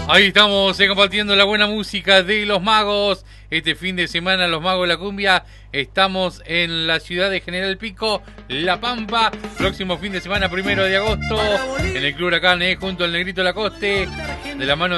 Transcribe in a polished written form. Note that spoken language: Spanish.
Ahí estamos compartiendo la buena música de Los Magos. Este fin de semana, Los Magos de la Cumbia. Estamos en la ciudad de General Pico, La Pampa. Próximo fin de semana, 1 de agosto, en el Club Huracán, junto al Negrito Lacoste, de la mano